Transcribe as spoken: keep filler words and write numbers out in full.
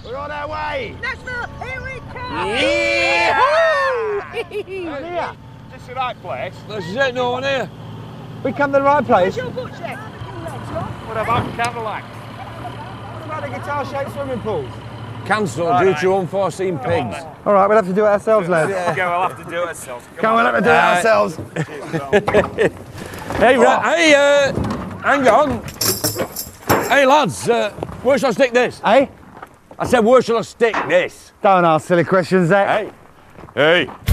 We're on our way. Nashville, here we come. Yeah. Is this the right place? This is it, no one here. We come to the right place. Where's your boat, Chef? What about Cadillac? What about the guitar-shaped swimming pools? Cancelled All due right. to unforeseen pigs. All right, we'll have to do it ourselves, lads. Okay, we'll have to do it ourselves. Come on, we'll have to do it Uh, ourselves. Hey, ra- hey, uh, hang on. Hey, lads, uh, where shall I stick this? Hey? I said, where shall I stick this? Don't ask silly questions, Zach. Hey, hey,